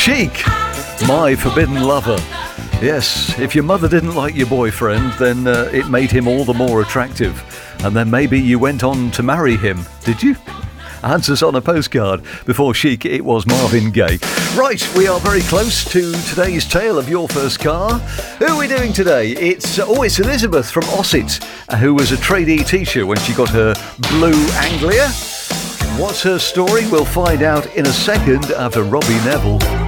Chic, My Forbidden Lover. Yes, if your mother didn't like your boyfriend, then it made him all the more attractive. And then maybe you went on to marry him, did you? Answers on a postcard. Before Chic, it was Marvin Gaye. Right, we are very close to today's tale of your first car. Who are we doing today? It's Elizabeth from Ossett, who was a tradie teacher when she got her blue Anglia. What's her story? We'll find out in a second after Robbie Neville.